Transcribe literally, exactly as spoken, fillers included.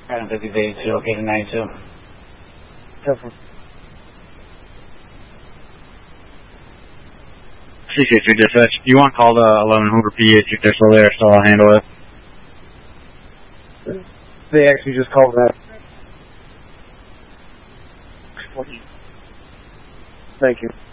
Adam fifty-eight, located ninety-two. Careful. C C three dispatch. You want to call the eleven Hoover P H if they're still there, so I'll handle it. They actually just called that. Thank you.